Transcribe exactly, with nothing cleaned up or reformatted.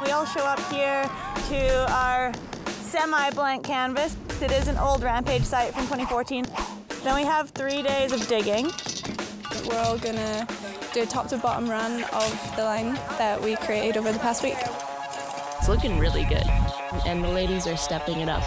We all show up here to our semi-blank canvas. It is an old Rampage site from twenty fourteen. Then we have three days of digging. We're all gonna do a top to bottom run of the line that we created over the past week. It's looking really good, and the ladies are stepping it up.